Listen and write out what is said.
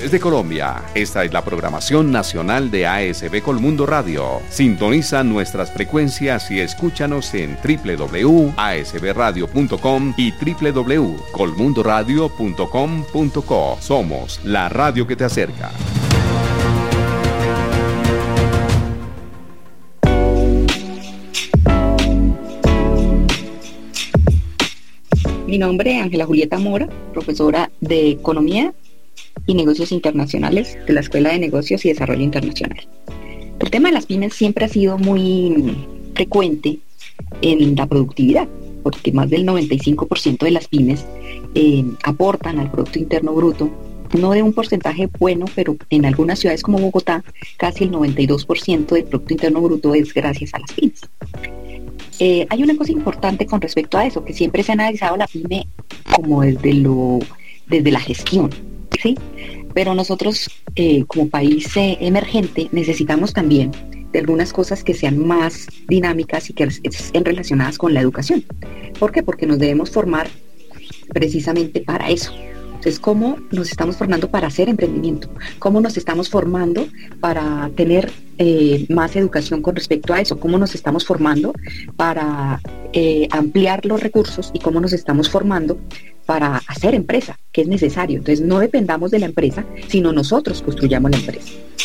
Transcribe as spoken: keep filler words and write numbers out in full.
Desde Colombia, esta es la programación nacional de A S B Colmundo Radio. Sintoniza nuestras frecuencias y escúchanos en doble u doble u doble u punto a s b radio punto com y doble u doble u doble u punto colmundo radio punto com punto co. Somos la radio que te acerca. Mi nombre es Ángela Julieta Mora, profesora de Economía y Negocios Internacionales de la Escuela de Negocios y Desarrollo Internacional. El tema de las pymes siempre ha sido muy frecuente en la productividad, porque más del noventa y cinco por ciento de las pymes eh, aportan al Producto Interno Bruto, no de un porcentaje bueno, pero en algunas ciudades como Bogotá, casi el noventa y dos por ciento del Producto Interno Bruto es gracias a las pymes. Eh, hay una cosa importante con respecto a eso, que siempre se ha analizado la pyme como desde, lo, desde la gestión, ¿sí? Pero nosotros, eh, como país eh, emergente, necesitamos también de algunas cosas que sean más dinámicas y que estén relacionadas con la educación. ¿Por qué? Porque nos debemos formar precisamente para eso. Entonces, ¿cómo nos estamos formando para hacer emprendimiento? ¿Cómo nos estamos formando para tener eh, más educación con respecto a eso? ¿Cómo nos estamos formando para eh, ampliar los recursos? ¿Y cómo nos estamos formando para hacer empresa, que es necesario? Entonces, no dependamos de la empresa, sino nosotros construyamos la empresa.